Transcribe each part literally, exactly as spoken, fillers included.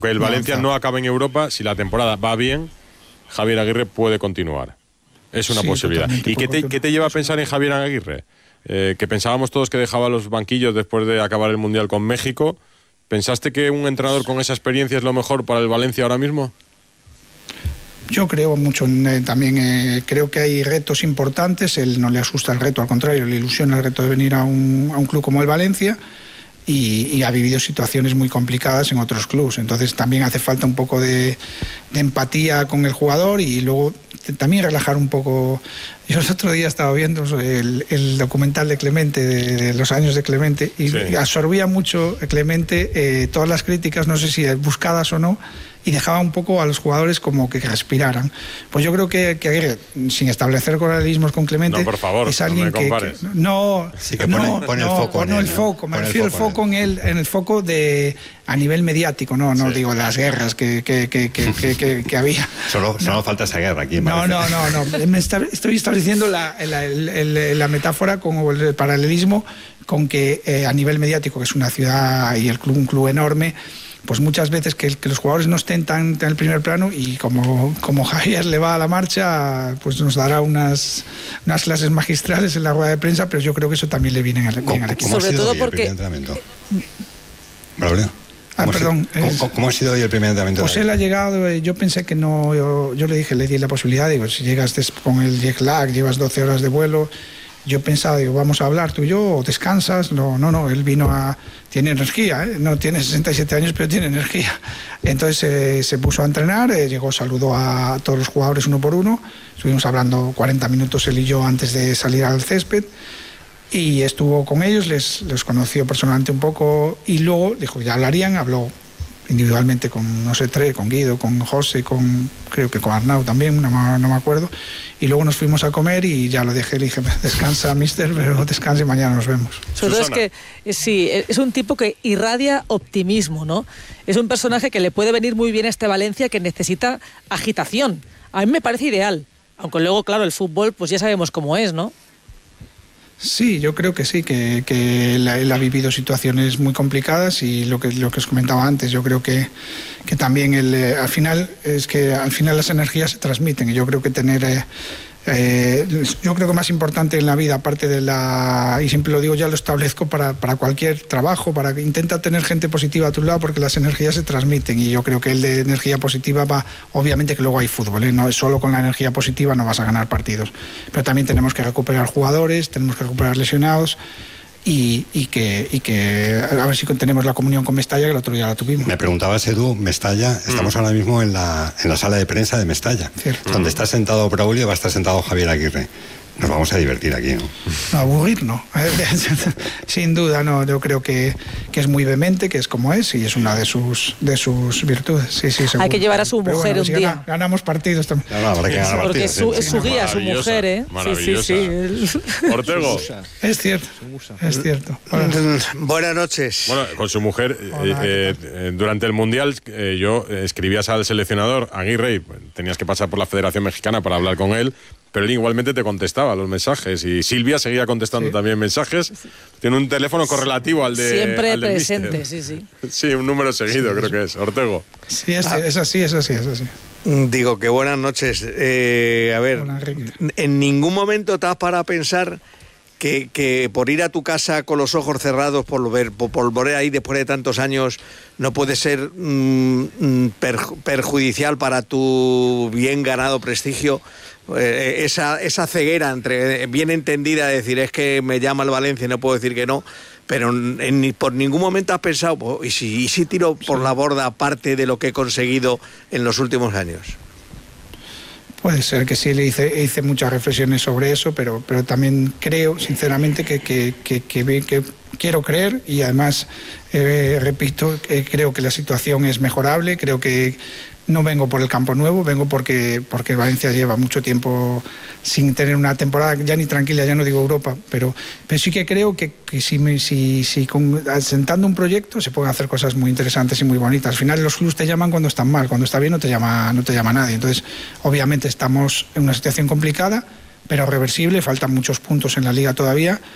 Que el no Valencia avanza. no acabe en Europa, si la temporada va bien, Javier Aguirre puede continuar. Es una Sí, posibilidad. totalmente, ¿Y qué te, por qué te lleva a pensar en Javier Aguirre? Eh, que pensábamos todos que dejaba los banquillos después de acabar el Mundial con México. ¿Pensaste que un entrenador con esa experiencia es lo mejor para el Valencia ahora mismo? Yo creo mucho en, eh, también eh, creo que hay retos importantes. Él no le asusta el reto, al contrario, le ilusiona el reto de venir a un, a un club como el Valencia y, y ha vivido situaciones muy complicadas en otros clubes. Entonces también hace falta un poco de, de empatía con el jugador y luego t- también relajar un poco. Yo el otro día estaba viendo el, el documental de Clemente, de, de los años de Clemente, y Sí. absorbía mucho Clemente eh, todas las críticas, no sé si buscadas o no, y dejaba un poco a los jugadores como que respiraran. Pues yo creo que, que Aguirre, sin establecer paralelismos con Clemente, No, por favor, es alguien no me que, compares. que no, Sí, que no, pone- pone el no, foco en no él, el ¿no? foco, me Pone el refiero al foco en foco en él, en el foco de a nivel mediático, no, no Sí. digo las guerras que, que, que, que, que, que, que había. Solo, solo falta esa guerra aquí. No, parece. no, no, no. Me está- estoy estableciendo la, la, el- el- la metáfora con el paralelismo con que eh, a nivel mediático, que es una ciudad y el club un club enorme, pues muchas veces que, que los jugadores no estén tan, tan en el primer plano y como, como Javier le va a la marcha, pues nos dará unas, unas clases magistrales en la rueda de prensa, pero yo creo que eso también le viene al, bien ¿Cómo, al equipo. cómo ha Sobre sido todo hoy el porque- primer entrenamiento? Braulio, Ah, ¿cómo ha sido- perdón, ¿Cómo, es- cómo- cómo ha sido hoy el primer entrenamiento? Pues de él la- ha llegado, eh, yo pensé que no, yo, yo le dije, le di la posibilidad, digo, si llegas des- con el jet lag, llevas doce horas de vuelo, yo pensaba, digo, vamos a hablar tú y yo, o descansas, no, no, no, él vino a, tiene energía, ¿eh? No tiene sesenta y siete años, pero tiene energía. Entonces eh, se puso a entrenar, eh, llegó, saludó a todos los jugadores uno por uno, estuvimos hablando cuarenta minutos él y yo antes de salir al césped, y estuvo con ellos, les, les conoció personalmente un poco y luego dijo que ya hablarían, habló individualmente con, no sé, tres, con Guido, con José, con, creo que con Arnau también, no, me- no me acuerdo, y luego nos fuimos a comer y ya lo dejé, le dije, descansa, mister, pero descanse, mañana nos vemos. Sobre todo es Susana. que, eh, sí, es un tipo que irradia optimismo, ¿no? Es un personaje que le puede venir muy bien a este Valencia, que necesita agitación. A mí me parece ideal, aunque luego, claro, el fútbol, pues ya sabemos cómo es, ¿no? Sí, yo creo que sí, que, que él, él ha vivido situaciones muy complicadas y lo que, lo que os comentaba antes, yo creo que, que también él, eh, al final es que al final las energías se transmiten y yo creo que tener eh, eh, yo creo que más importante en la vida, aparte de la, y siempre lo digo, ya lo establezco para, para cualquier trabajo, para que intenta tener gente positiva a tu lado porque las energías se transmiten y yo creo que el de energía positiva va, obviamente que luego hay fútbol, ¿eh? No es solo con la energía positiva no vas a ganar partidos, pero también tenemos que recuperar jugadores, tenemos que recuperar lesionados y, y, que, y que a ver si tenemos la comunión con Mestalla, que el otro día la tuvimos. Me preguntabas, Edu, Mestalla, estamos ahora mismo en la, en la sala de prensa de Mestalla, Cierto. donde está sentado Braulio y va a estar sentado Javier Aguirre. Nos vamos a divertir aquí, ¿no? No, aburrir no. Sin duda, no. Yo creo que, que es muy vehemente, que es como es, y es una de sus de sus virtudes. Sí, sí, seguro. Hay que llevar a su Pero mujer bueno, un si día. gana- ganamos partidos también. No, no, habrá que ganar Porque es partidos, su, sí. es su guía, su Maravillosa, mujer, ¿eh? Sí, sí, sí. Ortego. Es cierto. Es cierto. Bueno, Buenas noches. Bueno, con su mujer, eh, Hola, ¿qué eh, eh, durante el Mundial eh, yo eh, escribías al seleccionador Aguirre y pues, tenías que pasar por la Federación Mexicana para hablar con él, pero él igualmente te contestaba los mensajes y Silvia seguía contestando Sí. también mensajes. Tiene un teléfono correlativo al de Siempre al del presente, míster. sí, sí. Sí, un número seguido creo que es, Ortego. sí, es, es así, es así, es así. Digo que buenas noches. Eh, a ver, Hola, Enrique. en ningún momento te has parado a pensar que, que por ir a tu casa con los ojos cerrados, por ver, por, por volver ahí después de tantos años, no puede ser mm, mm, perju- perjudicial para tu bien ganado prestigio. Eh, esa, esa ceguera entre bien entendida de decir es que me llama el Valencia y no puedo decir que no, pero en, ni- por ningún momento has pensado, "Oh, ¿y si, y si tiro por la borda parte de lo que he conseguido en los últimos años?" Puede ser que sí, le hice, hice muchas reflexiones sobre eso, pero, pero también creo, sinceramente, que, que, que, que, ve- que quiero creer y además, eh, repito, que creo que la situación es mejorable, creo que no vengo por el campo nuevo, vengo porque, porque Valencia lleva mucho tiempo sin tener una temporada ya ni tranquila, ya no digo Europa, pero, pero sí que creo que, que si, me, si, si con, asentando un proyecto se pueden hacer cosas muy interesantes y muy bonitas. Al final los clubes te llaman cuando están mal, cuando está bien no te llama, no te llama nadie. Entonces, obviamente estamos en una situación complicada, pero reversible, faltan muchos puntos en la liga todavía.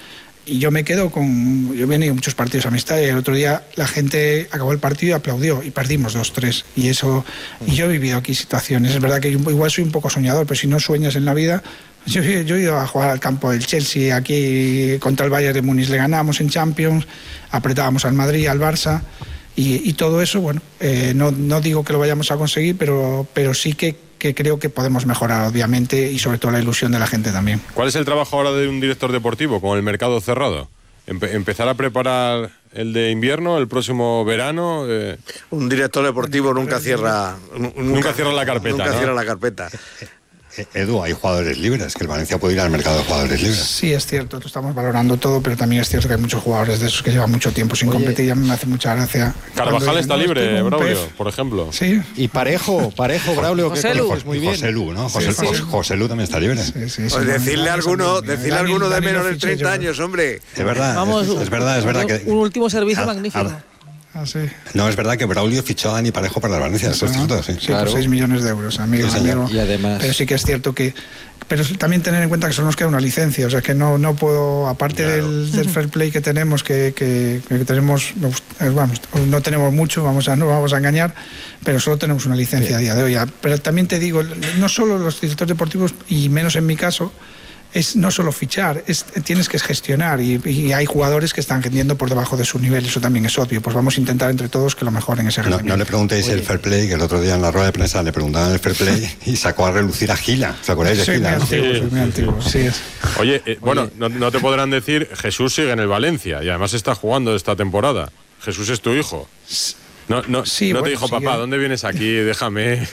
y yo me quedo con... Yo he venido a muchos partidos a Mestalla y el otro día la gente acabó el partido y aplaudió y perdimos dos tres. Y eso... Y yo he vivido aquí situaciones. Es verdad que yo igual soy un poco soñador, pero si no sueñas en la vida... Yo, yo he ido a jugar al campo del Chelsea, aquí contra el Bayern de Múnich le ganamos en Champions, apretábamos al Madrid, al Barça, y, y todo eso, bueno, eh, no, no digo que lo vayamos a conseguir, pero, pero sí que, que creo que podemos mejorar, obviamente, y sobre todo la ilusión de la gente también. ¿Cuál es el trabajo ahora de un director deportivo con el mercado cerrado? Empe- ¿Empezar a preparar el de invierno, el próximo verano? Eh... Un director deportivo nunca cierra... Nunca, nunca cierra la carpeta, Nunca ¿no? cierra la carpeta. Edu, hay jugadores libres, que el Valencia puede ir al mercado de jugadores libres. Sí, es cierto, estamos valorando todo, pero también es cierto que hay muchos jugadores de esos que llevan mucho tiempo sin Oye, competir, y a mí me hace mucha gracia. Carvajal está no, libre, Braulio, Pep. por ejemplo. Sí. Y Parejo, Parejo, Braulio, que José Lu. conoces muy bien. José Lu, ¿no? José, Sí, sí. José, José Lu también está libre. Sí, sí, sí, Pues no, decirle Dani alguno, también. decirle Dani- alguno de Dani menos lo de fiché treinta yo. años, hombre. Es verdad, Vamos, es, es verdad, es verdad que... un último servicio Ah, magnífico. ah, Ah, sí. No, es verdad que Braulio fichó a Dani Parejo para el Valencia, eso es ¿No? cierto, sí. Sí, Claro. por seis millones de euros, amigo, Sí, señor. amigo. Y además- Pero sí que es cierto que... Pero también tener en cuenta que solo nos queda una licencia, o sea que no, no puedo, aparte Claro. del, del fair play que tenemos, que, que, que tenemos, eh, vamos, no tenemos mucho, vamos a, no vamos a engañar, pero solo tenemos una licencia a día de hoy. Pero también te digo, no solo los directores deportivos, y menos en mi caso, es no solo fichar, es, tienes que gestionar y, y hay jugadores que están vendiendo por debajo de su nivel, eso también es obvio, pues vamos a intentar entre todos que lo mejoren ese No, rendimiento. no le preguntéis el fair play, que el otro día en la rueda de prensa le preguntaban el fair play y sacó a relucir a Gila. ¿Os acordáis de Soy muy Gila? ¿no? antiguo, Sí. soy muy antiguo, sí es. Oye, eh, bueno, no, no te podrán decir, Jesús sigue en el Valencia y además está jugando esta temporada. Jesús es tu hijo. No, no, Sí, no te bueno, dijo, sigue. papá, ¿dónde vienes aquí? Déjame.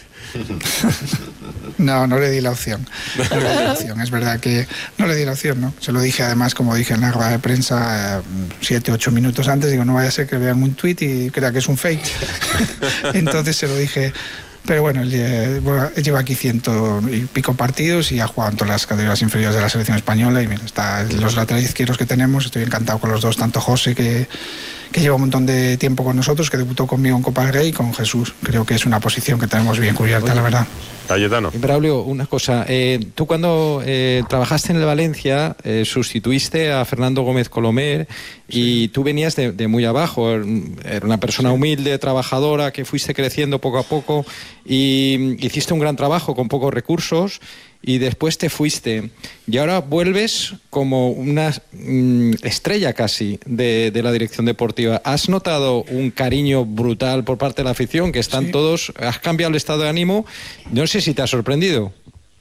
No, no le di la opción. No le di la opción. Es verdad que no le di la opción, ¿no? Se lo dije además, como dije en la rueda de prensa, eh, siete, ocho minutos antes, digo, no vaya a ser que vean un tuit y crea que es un fake. Entonces se lo dije. Pero bueno, él, eh, bueno, él lleva aquí ciento y pico partidos y ha jugado en todas las categorías inferiores de la selección española y mira, está los laterales izquierdos que tenemos, estoy encantado con los dos, tanto José que, que lleva un montón de tiempo con nosotros, que debutó conmigo en Copa del Rey, y con Jesús. Creo que es una posición que tenemos bien cubierta, Oye. la verdad. Cayetano. Y Braulio, una cosa. Eh, tú cuando eh, trabajaste en el Valencia eh, sustituiste a Fernando Gómez Colomer y tú venías de, de muy abajo. Era una persona humilde, trabajadora, que fuiste creciendo poco a poco y hiciste un gran trabajo con pocos recursos y después te fuiste. Y ahora vuelves como una mm, estrella casi de, de la dirección deportiva. ¿Has notado un cariño brutal por parte de la afición? Que están Sí. todos... ¿Has cambiado el estado de ánimo? No sé si te ha sorprendido.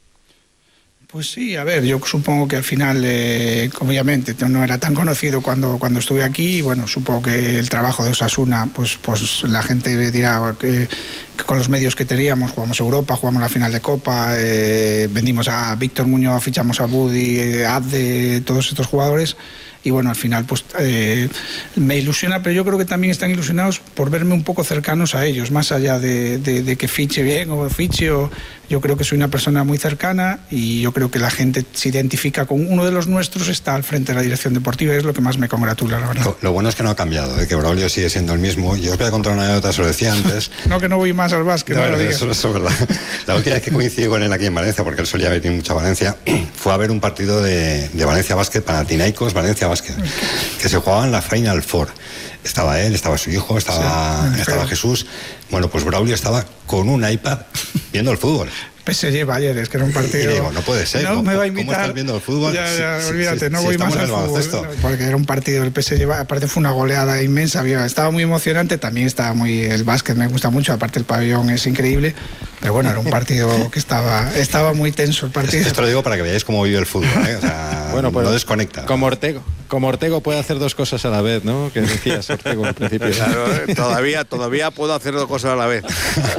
Pues sí, a ver, yo supongo que al final, eh, obviamente, no era tan conocido cuando, cuando estuve aquí, y bueno, supongo que el trabajo de Osasuna, pues, pues la gente dirá que, que con los medios que teníamos, jugamos Europa, jugamos la final de Copa, eh, vendimos a Víctor Muñoz, fichamos a Budi, eh, Abde, todos estos jugadores, y bueno, al final pues eh, me ilusiona, pero yo creo que también están ilusionados por verme un poco cercanos a ellos, más allá de, de, de que fiche bien o fiche, o, yo creo que soy una persona muy cercana y yo creo que la gente se identifica con uno de los nuestros, está al frente de la dirección deportiva y es lo que más me congratula, la verdad. Lo, lo bueno es que no ha cambiado, ¿eh? Que Braulio sigue siendo el mismo. Yo os voy a contar una anécdota, se lo decía antes. No, que no voy más al básquet, No, no, lo no, digas. eso, eso es verdad. La última vez que coincidí con él aquí en Valencia, porque él solía venir mucho a Valencia, fue a ver un partido de, de Valencia Basket, Panathinaikos Valencia Basket, que se jugaba en la Final Four. Estaba él, estaba su hijo, estaba, Sí, estaba Jesús. Bueno, pues Braulio estaba con un iPad viendo el fútbol. P S G Bayern, es que era un partido. Y digo, no puede ser. No ¿Cómo, me va a cómo invitar. estás viendo el fútbol? Ya, ya, Sí, sí, olvídate, sí, no sí, voy estamos más al en el fútbol. baloncesto. Porque era un partido del P S G, aparte fue una goleada inmensa. Había, estaba muy emocionante, también estaba muy. El básquet me gusta mucho, aparte el pabellón es increíble. Pero bueno, era un partido que estaba, estaba muy tenso el partido. Esto lo digo para que veáis cómo vive el fútbol, ¿eh? O sea, Bueno, pues, no desconecta. Como Ortego, como Ortego puede hacer dos cosas a la vez, ¿no? Que decías, Ortego, al principio. Claro, eh, todavía, todavía puedo hacer dos cosas a la vez.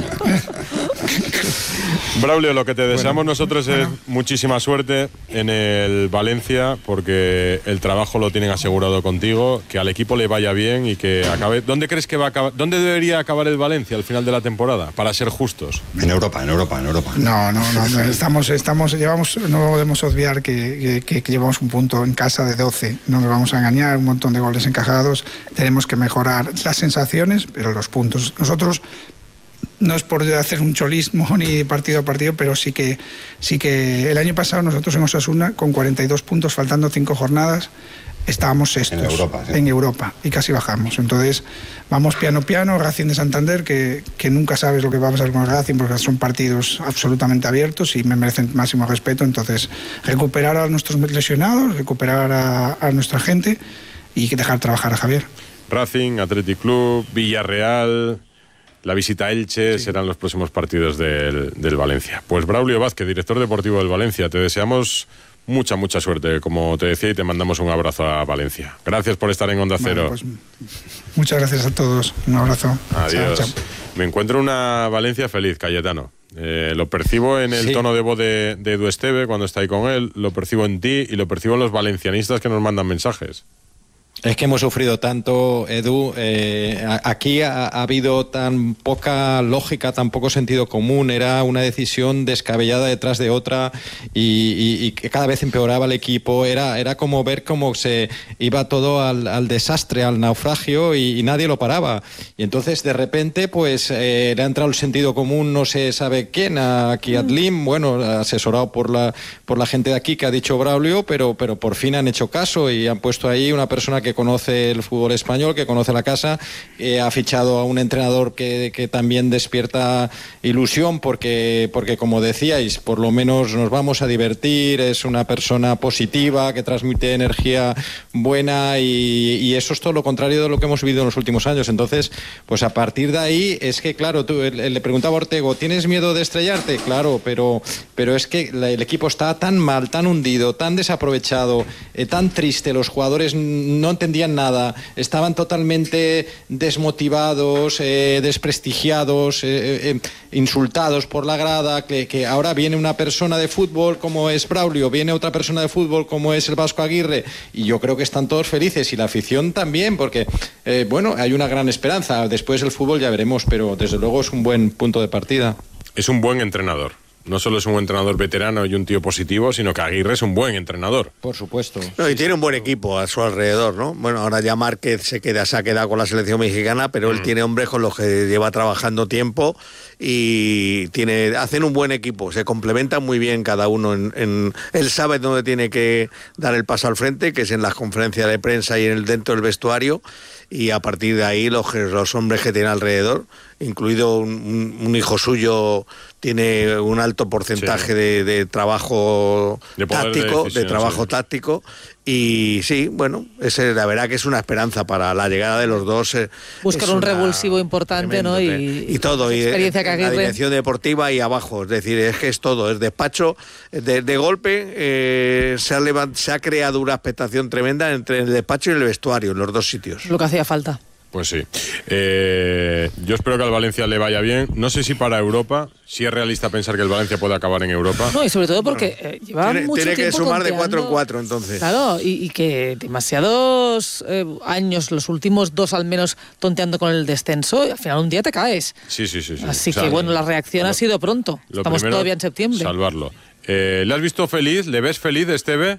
Braulio, lo que te deseamos nosotros es muchísima suerte en el Valencia, porque el trabajo lo tienen asegurado contigo, que al equipo le vaya bien y que acabe. ¿Dónde crees que va a acabar? ¿Dónde debería acabar el Valencia al final de la temporada? Para ser justos. En Europa, en Europa, en Europa. No, no, no, no, estamos, estamos, llevamos, no podemos obviar que, que, que llevamos un punto en casa de doce, no nos vamos a engañar, un montón de goles encajados, tenemos que mejorar las sensaciones, pero los puntos. Nosotros, no es por hacer un cholismo ni partido a partido, pero sí que, sí que el año pasado nosotros en Osasuna, con cuarenta y dos puntos, faltando cinco jornadas, estábamos sextos en Europa, sí. en Europa y casi bajamos. Entonces vamos piano piano, Racing de Santander, que, que nunca sabes lo que va a pasar con el Racing porque son partidos absolutamente abiertos y me merecen máximo respeto. Entonces recuperar a nuestros lesionados, recuperar a, a nuestra gente y dejar trabajar a Javier. Racing, Athletic Club, Villarreal, la visita a Elche, sí. serán los próximos partidos del, del Valencia. Pues Braulio Vázquez, director deportivo del Valencia, te deseamos mucha, mucha suerte, como te decía, y te mandamos un abrazo a Valencia. Gracias por estar en Onda Cero. Bueno, pues, muchas gracias a todos. Un abrazo. Adiós. Chao, chao. Me encuentro una Valencia feliz, Cayetano. Eh, lo percibo en el sí. tono de voz de, de Edu Esteve cuando está ahí con él, lo percibo en ti y lo percibo en los valencianistas que nos mandan mensajes. Es que hemos sufrido tanto, Edu. Eh, aquí ha, ha habido tan poca lógica, tan poco sentido común. Era una decisión descabellada detrás de otra y, y, y que cada vez empeoraba el equipo. Era, era como ver cómo se iba todo al, al desastre, al naufragio y, y nadie lo paraba. Y entonces, de repente, pues eh, le ha entrado el sentido común, no se sabe quién, a Kiat Lim, bueno, asesorado por la, por la gente de aquí que ha dicho Braulio, pero, pero por fin han hecho caso y han puesto ahí una persona que conoce el fútbol español, que conoce la casa, eh, ha fichado a un entrenador que, que también despierta ilusión porque, porque, como decíais, por lo menos nos vamos a divertir, es una persona positiva, que transmite energía buena y, y eso es todo lo contrario de lo que hemos vivido en los últimos años. Entonces, pues a partir de ahí, es que claro, tú, le preguntaba a Ortego, ¿tienes miedo de estrellarte? Claro, pero, pero es que la, el equipo está tan mal, tan hundido, tan desaprovechado, eh, tan triste, los jugadores no entendían nada, estaban totalmente desmotivados, eh, desprestigiados, eh, eh, insultados por la grada, que, que ahora viene una persona de fútbol como es Braulio, viene otra persona de fútbol como es el Vasco Aguirre, y yo creo que están todos felices, y la afición también, porque, eh, bueno, hay una gran esperanza. Después el fútbol ya veremos, pero desde luego es un buen punto de partida. Es un buen entrenador. No solo es un entrenador veterano y un tío positivo, sino que Aguirre es un buen entrenador. Por supuesto. No, y tiene un buen equipo a su alrededor, ¿no? Bueno, ahora ya Márquez se queda, se ha quedado con la selección mexicana, pero mm. él tiene hombres con los que lleva trabajando tiempo y tiene, hacen un buen equipo, se complementan muy bien cada uno. En, en, él sabe dónde tiene que dar el paso al frente, que es en las conferencias de prensa y en el dentro del vestuario, y a partir de ahí los, los hombres que tiene alrededor, incluido un, un, un hijo suyo, tiene un alto porcentaje sí. de, de trabajo de táctico, de, de trabajo sí. táctico, y sí, bueno, ese, la verdad que es una esperanza para la llegada de los dos. Eh, Buscar un revulsivo importante, tremendo, ¿no? Y, y todo, y la dirección deportiva y abajo, es decir, es que es todo, es despacho, de, de golpe eh, se, ha levant, se ha creado una expectación tremenda entre el despacho y el vestuario, en los dos sitios. Lo que hacía falta. Pues sí. Eh, yo espero que al Valencia le vaya bien. No sé si para Europa, si es realista pensar que el Valencia puede acabar en Europa. No, y sobre todo porque bueno, eh, lleva tiene, mucho tiene tiempo que sumar conteando. de cuatro en cuatro, entonces. Claro, y, y que demasiados eh, años, los últimos dos al menos, tonteando con el descenso, y al final un día te caes. Sí, sí, sí. sí. Así o sea, que bueno, la reacción lo, ha sido pronto. Estamos primero, todavía en septiembre. Salvarlo. Eh, ¿Le has visto feliz? ¿Le ves feliz, Esteve?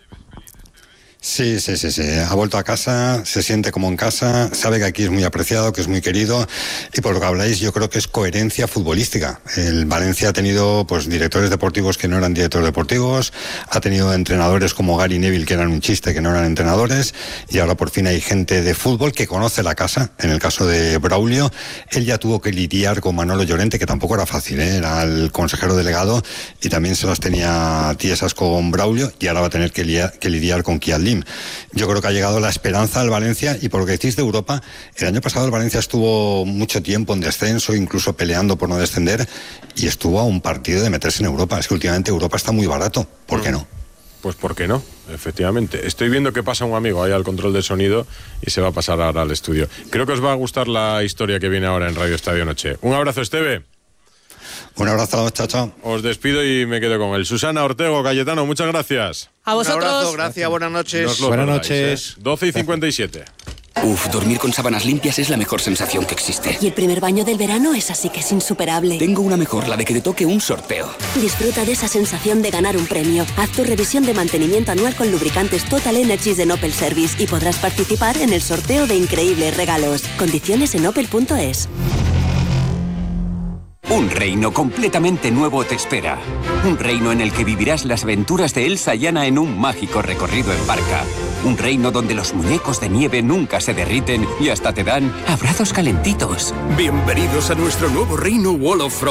Sí, sí, sí, sí. Ha vuelto a casa, se siente como en casa, sabe que aquí es muy apreciado, que es muy querido, y por lo que habláis yo creo que es coherencia futbolística. El Valencia ha tenido pues directores deportivos que no eran directores deportivos, ha tenido entrenadores como Gary Neville que eran un chiste, que no eran entrenadores, y ahora por fin hay gente de fútbol que conoce la casa. En el caso de Braulio, él ya tuvo que lidiar con Manolo Llorente, que tampoco era fácil, ¿eh? Era el consejero delegado y también se las tenía tiesas con Braulio, y ahora va a tener que lidiar, que lidiar con Kiat Lim. Yo creo que ha llegado la esperanza al Valencia, y por lo que decís de Europa, el año pasado el Valencia estuvo mucho tiempo en descenso, incluso peleando por no descender, y estuvo a un partido de meterse en Europa. Es que últimamente Europa está muy barato, ¿por qué no? Pues ¿por qué no? Efectivamente. Estoy viendo que pasa un amigo ahí al control del sonido y se va a pasar ahora al estudio. Creo que os va a gustar la historia que viene ahora en Radio Estadio Noche. Un abrazo, Esteve. Un abrazo, chao, chao. Os despido y me quedo con él. Susana, Ortego, Cayetano, muchas gracias. A vosotros. Un abrazo, gracias, buenas noches. No buenas perdáis, noches. ¿eh? doce y cincuenta y siete. Uf, dormir con sábanas limpias es la mejor sensación que existe. Y el primer baño del verano es así que es insuperable. Tengo una mejor, la de que te toque un sorteo. Disfruta de esa sensación de ganar un premio. Haz tu revisión de mantenimiento anual con lubricantes Total Energies de Opel Service y podrás participar en el sorteo de increíbles regalos. Condiciones en opel punto es. Un reino completamente nuevo te espera. Un reino en el que vivirás las aventuras de Elsa y Anna en un mágico recorrido en barca. Un reino donde los muñecos de nieve nunca se derriten y hasta te dan abrazos calentitos. Bienvenidos a nuestro nuevo reino Wall of Frost.